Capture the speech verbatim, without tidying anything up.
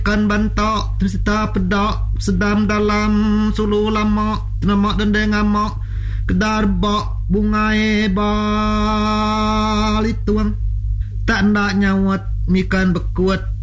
kan bantok terserta pedok sedam dalam sulu lama nama dendeng amak kedar bak bunga bal itu tak nak nyawat mikan bekuat